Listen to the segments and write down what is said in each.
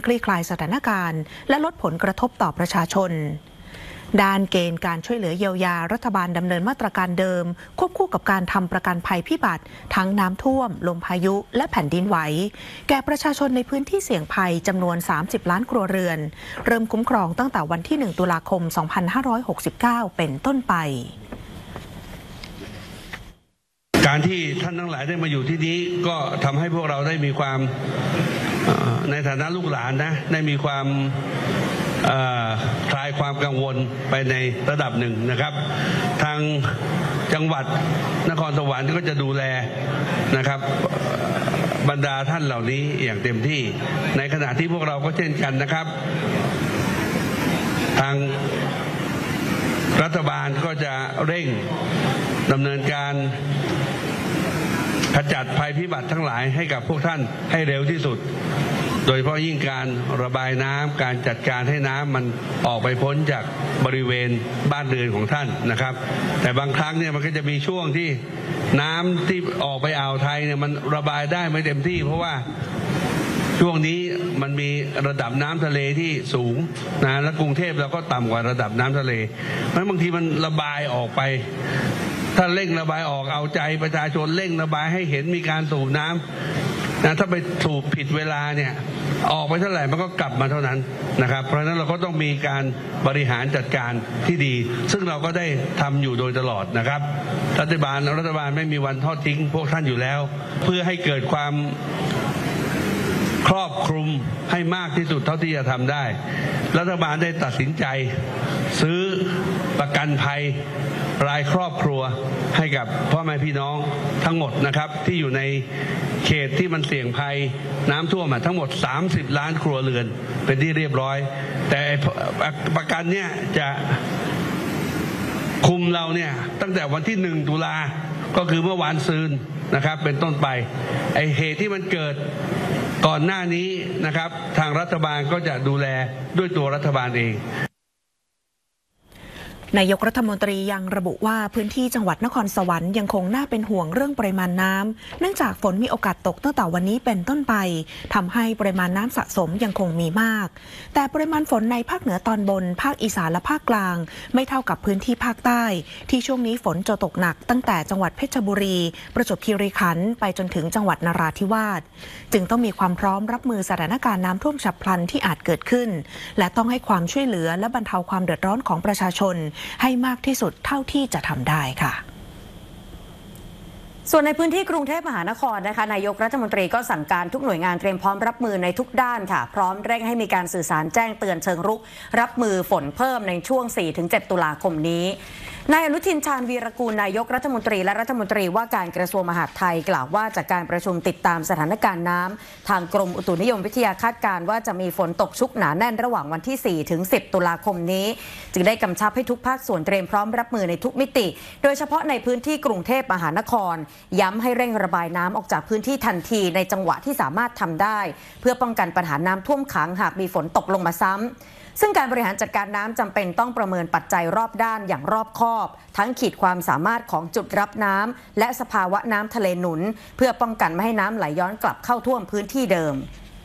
คลี่คลายสถานการณ์และลดผลกระทบต่อประชาชนด้านเกณฑ์การช่วยเหลือเยียวยารัฐบาลดำเนินมาตรการเดิมควบคู่กับการทำประกันภัยพิบัติทั้งน้ำท่วมลมพายุและแผ่นดินไหวแก่ประชาชนในพื้นที่เสี่ยงภัยจำนวน30ล้านครัวเรือนเริ่มคุ้มครองตั้งแต่วันที่1ตุลาคม2569เป็นต้นไปการที่ท่านทั้งหลายได้มาอยู่ที่นี้ก็ทำให้พวกเราได้มีความในฐานะลูกหลานนะได้มีความคลายความกังวลไปในระดับหนึ่งนะครับทางจังหวัดนครสวรรค์ก็จะดูแลนะครับบรรดาท่านเหล่านี้อย่างเต็มที่ในขณะที่พวกเราก็เช่นกันนะครับทางรัฐบาลก็จะเร่งดำเนินการขจัดภัยพิบัติทั้งหลายให้กับพวกท่านให้เร็วที่สุดโดยเฉพาะยิ่งการระบายน้ำการจัดการให้น้ำมันออกไปพ้นจากบริเวณบ้านเรือนของท่านนะครับแต่บางครั้งเนี่ยมันก็จะมีช่วงที่น้ำที่ออกไปอ่าวไทยเนี่ยมันระบายได้ไม่เต็มที่เพราะว่าช่วงนี้มันมีระดับน้ำทะเลที่สูงนะและกรุงเทพเราก็ต่ำกว่าระดับน้ำทะเลเพราะบางทีมันระบายออกไปถ้าเร่งระบายออกเอาใจประชาชนเร่งระบายให้เห็นมีการสูบน้ำนะถ้าไปสูบผิดเวลาเนี่ยออกไปเท่าไหร่มันก็กลับมาเท่านั้นนะครับเพราะฉะนั้นเราก็ต้องมีการบริหารจัดการที่ดีซึ่งเราก็ได้ทำอยู่โดยตลอดนะครับรัฐบาลไม่มีวันทอดทิ้งพวกท่านอยู่แล้วเพื่อให้เกิดความครอบคลุมให้มากที่สุดเท่าที่จะทำได้รัฐบาลได้ตัดสินใจซื้อประกันภัยรายครอบครัวให้กับพ่อแม่พี่น้องทั้งหมดนะครับที่อยู่ในเขตที่มันเสี่ยงภัยน้ำท่วมทั้งหมด30ล้านครัวเรือนเป็นที่เรียบร้อยแต่ประกันเนี่ยจะคุมเราเนี่ยตั้งแต่วันที่1ตุลาก็คือเมื่อวานซืนนะครับเป็นต้นไปไอเหตุที่มันเกิดก่อนหน้านี้นะครับทางรัฐบาลก็จะดูแลด้วยตัวรัฐบาลเองนายกรัฐมนตรียังระบุว่าพื้นที่จังหวัดนครสวรรค์ยังคงน่าเป็นห่วงเรื่องปริมาณน้ำเนื่องจากฝนมีโอกาสตกตั้งแต่วันนี้เป็นต้นไปทำให้ปริมาณน้ำสะสมยังคงมีมากแต่ปริมาณฝนในภาคเหนือตอนบนภาคอีสานและภาคกลางไม่เท่ากับพื้นที่ภาคใต้ที่ช่วงนี้ฝนจะตกหนักตั้งแต่จังหวัดเพชรบุรีประจวบคีรีขันธ์ไปจนถึงจังหวัดนราธิวาสจึงต้องมีความพร้อมรับมือสถานการณ์น้ำท่วมฉับพลันที่อาจเกิดขึ้นและต้องให้ความช่วยเหลือและบรรเทาความเดือดร้อนของประชาชนให้มากที่สุดเท่าที่จะทำได้ค่ะส่วนในพื้นที่กรุงเทพมหานครนะคะนายกรัฐมนตรีก็สั่งการทุกหน่วยงานเตรียมพร้อมรับมือในทุกด้านค่ะพร้อมเร่งให้มีการสื่อสารแจ้งเตือนเชิงรุกรับมือฝนเพิ่มในช่วง 4-7 ตุลาคมนี้นายอนุทินชาญวีรกูลนายกรัฐมนตรีและรัฐมนตรีว่าการกระทรวงมหาดไทยกล่าวว่าจากการประชุมติดตามสถานการณ์น้ำทางกรมอุตุนิยมวิทยาคาดการณ์ว่าจะมีฝนตกชุกหนาแน่นระหว่างวันที่ 4-10 ตุลาคมนี้จึงได้กำชับให้ทุกภาคส่วนเตรียมพร้อมรับมือในทุกมิติโดยเฉพาะในพื้นที่กรุงเทพมหานครย้ำให้เร่งระบายน้ำออกจากพื้นที่ทันทีในจังหวะที่สามารถทำได้เพื่อป้องกันปัญหาน้ำท่วมขังหากมีฝนตกลงมาซ้ำซึ่งการบริหารจัดการน้ำจำเป็นต้องประเมินปัจจัยรอบด้านอย่างรอบคอบทั้งขีดความสามารถของจุดรับน้ำและสภาวะน้ำทะเลหนุนเพื่อป้องกันไม่ให้น้ำไหลย้อนกลับเข้าท่วมพื้นที่เดิม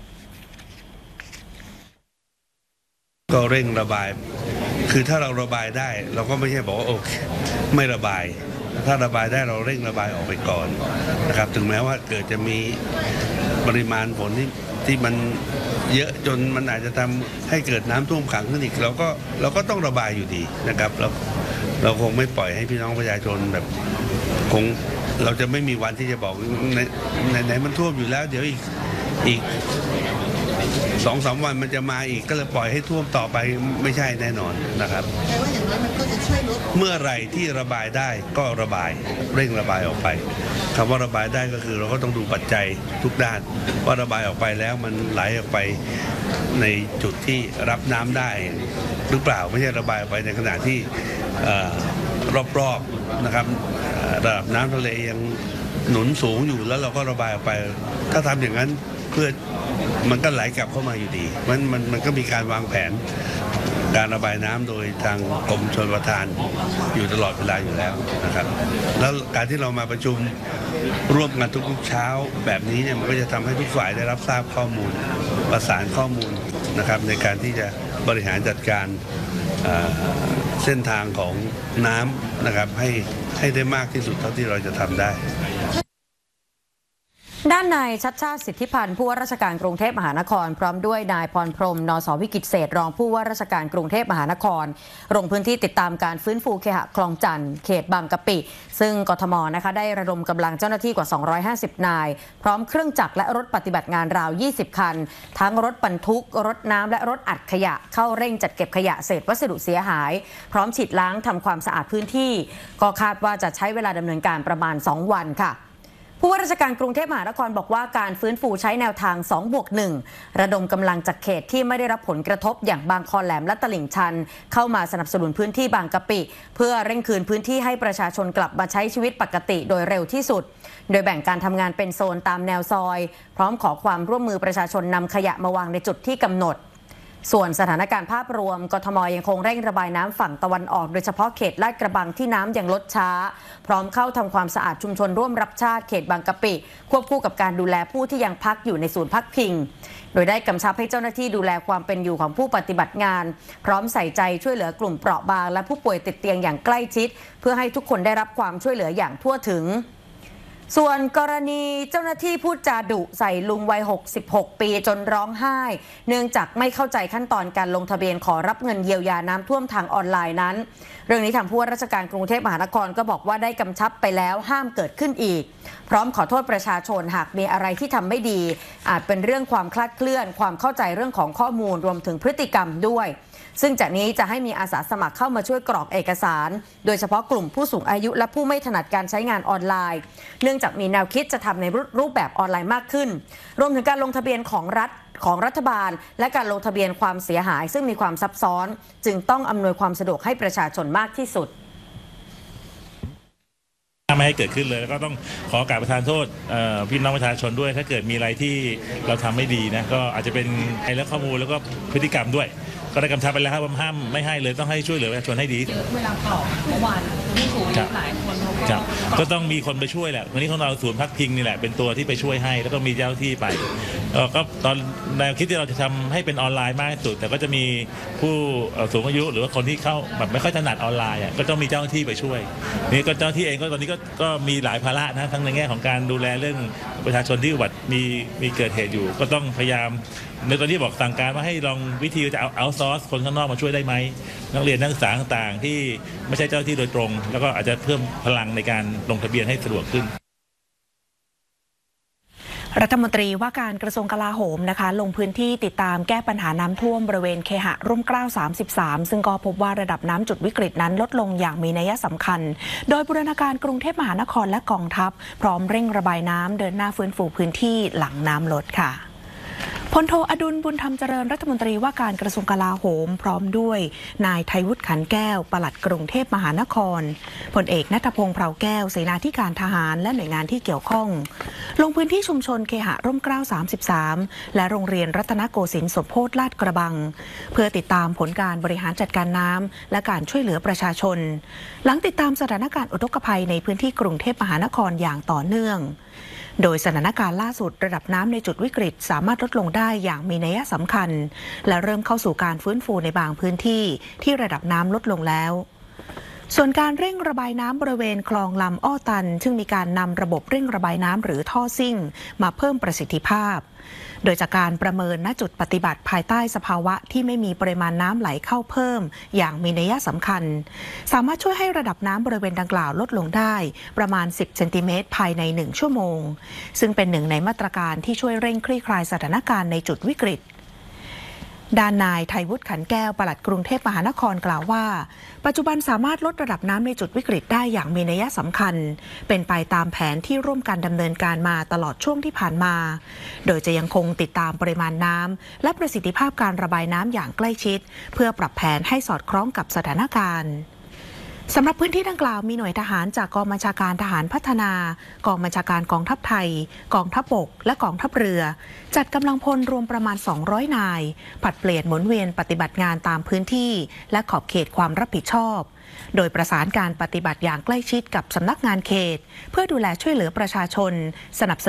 ก็เร่งระบายคือถ้าเราระบายได้เราก็ไม่ใช่บอกว่าโอเคไม่ระบายถ้าระบายได้เราเร่งระบายออกไปก่อนนะครับถึงแม้ว่าเกิดจะมีปริมาณฝนที่มันเยอะจนมันอาจจะทำให้เกิดน้ำท่วมขังขึ้นอีกเราก็ต้องระบายอยู่ดีนะครับเราคงไม่ปล่อยให้พี่น้องประชาชนแบบเราจะไม่มีวันที่จะบอกไหนมันท่วมอยู่แล้วเดี๋ยวอีก 2-3 วันมันจะมาอีกก็เลยปล่อยให้ท่วมต่อไปไม่ใช่แน่นอนนะครับแต่ว่าอย่างน้อยมันก็จะช่วยลดเมื่อไหร่ที่ระบายได้ก็ระบายเร่งระบายออกไปคำว่าระบายได้ก็คือเราก็ต้องดูปัจจัยทุกด้านว่าระบายออกไปแล้วมันไหลออกไปในจุดที่รับน้ำได้หรือเปล่าไม่ใช่ระบายออกไปในขณะที่รอบๆนะครับระดับน้ำทะเลยังหนุนสูงอยู่แล้วเราก็ระบายออกไปถ้าทำอย่างนั้นเพื่อมันก็ไหลกลับเข้ามาอยู่ดีมันก็มีการวางแผนการระบายน้ำโดยทางกรมชลประทานอยู่ตลอดเวลาอยู่แล้วนะครับแล้วการที่เรามาประชุมร่วมกันทุกๆเช้าแบบนี้เนี่ยมันก็จะทำให้ทุกฝ่ายได้รับทราบข้อมูลประสานข้อมูลนะครับในการที่จะบริหารจัดการเส้นทางของน้ำนะครับให้ได้มากที่สุดเท่าที่เราจะทำได้ด้านนายชัชชาติสิทธิพันธ์ผู้ว่าราชการกรุงเทพมหานครพร้อมด้วยนายพรพรหม นส.วิกิตรเศรษฐ์รองผู้ว่าราชการกรุงเทพมหานครลงพื้นที่ติดตามการฟื้นฟูเคหะคลองจันทน์เขตบางกะปิซึ่งกทมนะคะได้ระดมกำลังเจ้าหน้าที่กว่า250นายพร้อมเครื่องจักรและรถปฏิบัติงานราว20คันทั้งรถบรรทุกรถน้ำและรถอัดขยะเข้าเร่งจัดเก็บขยะเศษวัสดุเสียหายพร้อมฉีดล้างทำความสะอาดพื้นที่ก็คาดว่าจะใช้เวลาดำเนินการประมาณ2วันค่ะผู้ว่าราชการกรุงเทพมหานครบอกว่าการฟื้นฟูใช้แนวทาง 2+1 ระดมกำลังจากเขตที่ไม่ได้รับผลกระทบอย่างบางคอแหลมและตลิ่งชันเข้ามาสนับสนุนพื้นที่บางกะปิเพื่อเร่งคืนพื้นที่ให้ประชาชนกลับมาใช้ชีวิตปกติโดยเร็วที่สุดโดยแบ่งการทำงานเป็นโซนตามแนวซอยพร้อมขอความร่วมมือประชาชนนำขยะมาวางในจุดที่กำหนดส่วนสถานการณ์ภาพรวมกทมยังคงเร่งระบายน้ำฝั่งตะวันออกโดยเฉพาะเขตลาดกระบังที่น้ำยังลดช้าพร้อมเข้าทำความสะอาดชุมชนร่วมรับชาติเขตบางกะปิควบคู่กับการดูแลผู้ที่ยังพักอยู่ในศูนย์พักพิงโดยได้กำชับให้เจ้าหน้าที่ดูแลความเป็นอยู่ของผู้ปฏิบัติงานพร้อมใส่ใจช่วยเหลือกลุ่มเปราะบางและผู้ป่วยติดเตียงอย่างใกล้ชิดเพื่อให้ทุกคนได้รับความช่วยเหลืออย่างทั่วถึงส่วนกรณีเจ้าหน้าที่พูดจาดุใส่ลุงวัย66ปีจนร้องไห้เนื่องจากไม่เข้าใจขั้นตอนการลงทะเบียนขอรับเงินเยียวยาน้ำท่วมทางออนไลน์นั้นเรื่องนี้ทางผู้ว่าราชการกรุงเทพมหานครก็บอกว่าได้กำชับไปแล้วห้ามเกิดขึ้นอีกพร้อมขอโทษประชาชนหากมีอะไรที่ทำไม่ดีอาจเป็นเรื่องความคลาดเคลื่อนความเข้าใจเรื่องของข้อมูลรวมถึงพฤติกรรมด้วยซึ่งจากนี้จะให้มีอาสาสมัครเข้ามาช่วยกรอกเอกสารโดยเฉพาะกลุ่มผู้สูงอายุและผู้ไม่ถนัดการใช้งานออนไลน์เนื่องจากมีแนวคิดจะทำในรูปแบบออนไลน์มากขึ้นรวมถึงการลงทะเบียนของรัฐบาลและการลงทะเบียนความเสียหายซึ่งมีความซับซ้อนจึงต้องอำนวยความสะดวกให้ประชาชนมากที่สุดไม่ให้เกิดขึ้นเลยแล้วก็ต้องขอการประทานโทษพี่น้องประชาชนด้วยถ้าเกิดมีอะไรที่เราทำไม่ดีนะก็อาจจะเป็นไอ้เรื่องข้อมูลแล้วก็พฤติกรรมด้วยก็ได้กำชับไปแล้วครับว่าห้ามไม่ให้เลยต้องให้ช่วยเหลือประชาชนให้ดีเวลากรอกเมื่อวานผู้สูงอายุหลายคนก็ต้องมีคนไปช่วยแหละวันนี้ของเราศูนย์พักพิงนี่แหละเป็นตัวที่ไปช่วยให้แล้วก็มีเจ้าหน้าที่ไปก็ตอนแนวคิดที่เราจะทำให้เป็นออนไลน์มากที่สุดแต่ก็จะมีผู้สูงอายุหรือว่าคนที่เข้าแบบไม่ค่อยถนัดออนไลน์ก็ต้องมีเจ้าหน้าที่ไปช่วยนี่ก็เจ้าหน้าที่เองก็ตอนนี้ก็มีหลายภาระนะทั้งในแง่ของการดูแลเรื่องประชาชนที่มีเกิดเหตุอยู่ก็ต้องพยายามในตอนนี้บอกสั่งการว่าให้ลองวิธีจะเอาซอร์สคนข้างนอกมาช่วยได้ไหมนักเรียนนักศึกษาต่างๆที่ไม่ใช่เจ้าหน้าที่โดยตรงแล้วก็อาจจะเพิ่มพลังในการลงทะเบียนให้สะดวกขึ้นรัฐมนตรีว่าการกระทรวงกลาโหมนะคะลงพื้นที่ติดตามแก้ปัญหาน้ำท่วมบริเวณเคหะร่มเกล้า33ซึ่งก็พบว่าระดับน้ำจุดวิกฤตนั้นลดลงอย่างมีนัยสำคัญโดยบูรณาการกรุงเทพมหานครและกองทัพพร้อมเร่งระบายน้ำเดินหน้าฟื้นฟูพื้นที่หลังน้ำลดค่ะพลโทอดุลบุญธรรมเจริญรัฐมนตรีว่าการกระทรวงกลาโหมพร้อมด้วยนายไทยวุฒิขันแก้วปลัดกรุงเทพมหานครพลเอกณัฐพงษ์เผ่าแก้วเสนาธิการทหารและหน่วยงานที่เกี่ยวข้องลงพื้นที่ชุมชนเคหะร่มเกล้า33และโรงเรียนรัตนโกสินทร์สมโภชลาดกระบังเพื่อติดตามผลการบริหารจัดการน้ำและการช่วยเหลือประชาชนหลังติดตามสถานการณ์อุทกภัยในพื้นที่กรุงเทพมหานครอย่างต่อเนื่องโดยสถานการณ์ล่าสุดระดับน้ำในจุดวิกฤตสามารถลดลงได้อย่างมีนัยสำคัญและเริ่มเข้าสู่การฟื้นฟูในบางพื้นที่ที่ระดับน้ำลดลงแล้วส่วนการเร่งระบายน้ำบริเวณคลองลำอ้อตันซึ่งมีการนำระบบเร่งระบายน้ำหรือท่อซิ่งมาเพิ่มประสิทธิภาพโดยจากการประเมินณจุดปฏิบัติภายใต้สภาวะที่ไม่มีปริมาณน้ำไหลเข้าเพิ่มอย่างมีนัยสำคัญสามารถช่วยให้ระดับน้ำบริเวณดังกล่าวลดลงได้ประมาณ10เซนติเมตรภายใน1ชั่วโมงซึ่งเป็นหนึ่งในมาตรการที่ช่วยเร่งคลี่คลายสถานการณ์ในจุดวิกฤตด้านนายไทยวุฒิขันแก้วปลัดกรุงเทพมหานครกล่าวว่าปัจจุบันสามารถลดระดับน้ำในจุดวิกฤตได้อย่างมีนัยสำคัญเป็นไปตามแผนที่ร่วมกันดำเนินการมาตลอดช่วงที่ผ่านมาโดยจะยังคงติดตามปริมาณน้ำและประสิทธิภาพการระบายน้ำอย่างใกล้ชิดเพื่อปรับแผนให้สอดคล้องกับสถานการณ์สำหรับพื้นที่ดังกล่าวมีหน่วยทหารจากกองบัญชาการทหารพัฒนากองบัญชาการกองทัพไทยกองทัพบกและกองทัพเรือจัดกำลังพลรวมประมาณ200นายผลัดเปลี่ยนหมุนเวียนปฏิบัติงานตามพื้นที่และขอบเขตความรับผิดชอบโดยประสานการปฏิบัติอย่างใกล้ชิดกับสำนักงานเขตเพื่อดูแลช่วยเหลือประชาชนสนับส